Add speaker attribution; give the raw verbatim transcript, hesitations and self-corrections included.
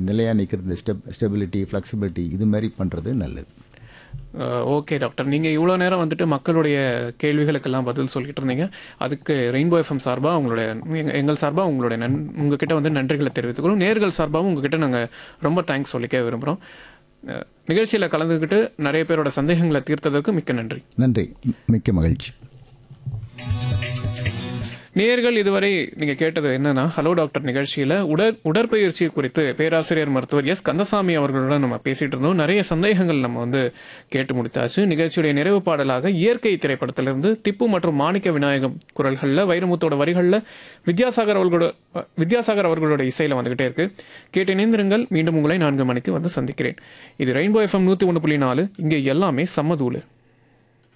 Speaker 1: நிலையாக நிற்கிறது, இந்த ஸ்டெப் ஸ்டெபிலிட்டி ஃப்ளெக்சிபிலிட்டி இது மாதிரி பண்ணுறது நல்லது.
Speaker 2: ஓகே டாக்டர், நீங்கள் இவ்வளோ நேரம் வந்துட்டு மக்களுடைய கேள்விகளுக்கெல்லாம் பதில் சொல்லிட்டு இருந்தீங்க. அதுக்கு ரெயின்போ எஃப்எம் சார்பாக உங்களுடைய எங்க- எங்கள் சார்பாக உங்களுடைய நன் உங்ககிட்ட வந்து நன்றிகளை தெரிவித்துக்கிறோம். நேர்கள் சார்பாகவும் உங்ககிட்ட நாங்கள் ரொம்ப தேங்க்ஸ் சொல்லிக்க விரும்புகிறோம். நிகழ்ச்சியில் கலந்துக்கிட்டு நிறைய பேரோட சந்தேகங்களை தீர்த்ததற்கு மிக்க நன்றி.
Speaker 1: நன்றி, மிக்க மகிழ்ச்சி.
Speaker 2: நேயர்கள் இதுவரை நீங்க கேட்டது என்னன்னா, ஹலோ டாக்டர் நிகழ்ச்சியில உடற் உடற்பயிற்சி குறித்து பேராசிரியர் மருத்துவர் எஸ் கந்தசாமி அவர்களுடன் நம்ம பேசிட்டு இருந்தோம். நிறைய சந்தேகங்கள் நம்ம வந்து கேட்டு முடித்தாச்சு. நிகழ்ச்சியுடைய நிறைவு பாடலாக இயற்கை திரைப்படத்திலிருந்து திப்பு மற்றும் மாணிக்க விநாயகம் குரல்கள்ல வைரமுத்தோட வரிகள்ல வித்யாசாகர் அவர்களோட வித்யாசாகர் அவர்களோட இசையில வந்துகிட்டே இருக்கு. கேட்டு இணைந்திருங்கள். மீண்டும் உங்களை நான்கு மணிக்கு வந்து சந்திக்கிறேன். இது ரெயின்போ எஃப்எம் நூத்தி ஒன்று புள்ளி நாலு. இங்கே எல்லாமே சம்மதூளு.